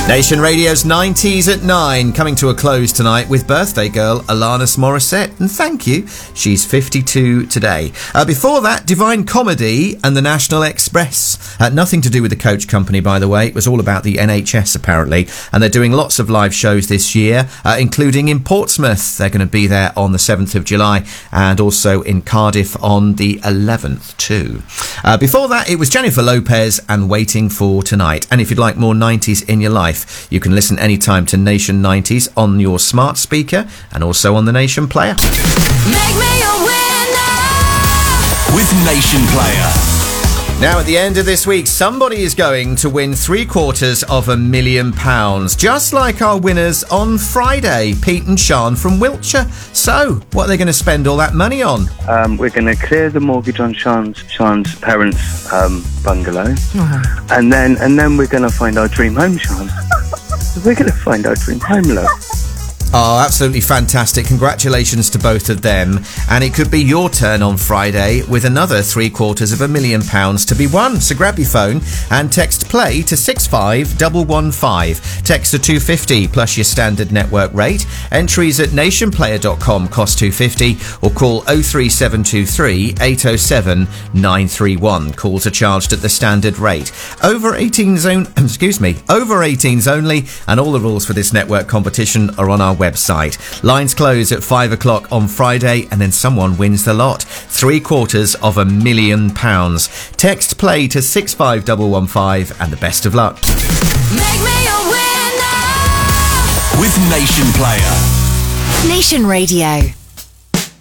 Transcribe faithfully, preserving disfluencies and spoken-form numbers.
Nation Radio's nineties at nine, coming to a close tonight with birthday girl Alanis Morissette. And thank you, she's fifty-two today. Uh, before that, Divine Comedy and the National Express. Uh, nothing to do with the coach company, by the way. It was all about the N H S, apparently. And they're doing lots of live shows this year, uh, including in Portsmouth. They're going to be there on the seventh of July and also in Cardiff on the eleventh too. Uh, before that, it was Jennifer Lopez and Waiting for Tonight. And if you'd like more nineties in your life, you can listen anytime to Nation nineties on your smart speaker and also on the Nation Player. Make me a winner with Nation Player. Now, at the end of this week, somebody is going to win three quarters of a million pounds, just like our winners on Friday, Pete and Sean from Wiltshire. So, what are they going to spend all that money on? Um, we're going to clear the mortgage on Sean's, Sean's parents' um, bungalow, uh-huh. and then and then we're going to find our dream home, Sean. We're going to find our dream home, love. Oh, absolutely fantastic. Congratulations to both of them. And it could be your turn on Friday with another three quarters of a million pounds to be won. So grab your phone and text play to six five one one five. Text to two fifty plus your standard network rate. Entries at nationplayer dot com cost two fifty or call oh three seven two three eight oh seven nine three one. Calls are charged at the standard rate. Over eighteens on, excuse me, over eighteens only, and all the rules for this network competition are on our website. Lines close at five o'clock on Friday, and then someone wins the lot. Three quarters of a million pounds. Text play to six five one one five, and the best of luck. Make me a winner with Nation Player. Nation Radio.